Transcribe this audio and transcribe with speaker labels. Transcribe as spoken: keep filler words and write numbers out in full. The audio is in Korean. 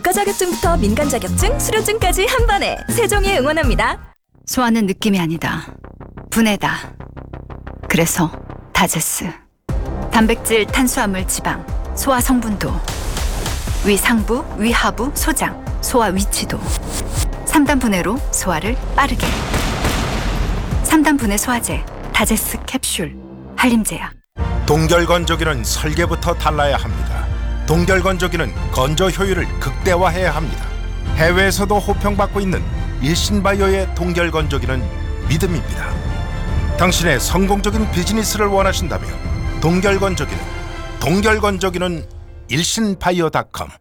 Speaker 1: 국가 자격증부터 민간 자격증, 수료증까지 한 번에 세종이 응원합니다.
Speaker 2: 소화는 느낌이 아니다. 분해다. 그래서 다제스. 단백질, 탄수화물, 지방, 소화 성분도, 위 상부, 위 하부, 소장, 소화 위치도. 삼 단 분해로 소화를 빠르게. 삼 단 분해 소화제, 다제스 캡슐, 한림제약.
Speaker 3: 동결건조기는 설계부터 달라야 합니다. 동결건조기는 건조 효율을 극대화해야 합니다. 해외에서도 호평받고 있는 일신바이오의 동결건조기는 믿음입니다. 당신의 성공적인 비즈니스를 원하신다면 동결건조기는 동결건조기는 일신바이오닷컴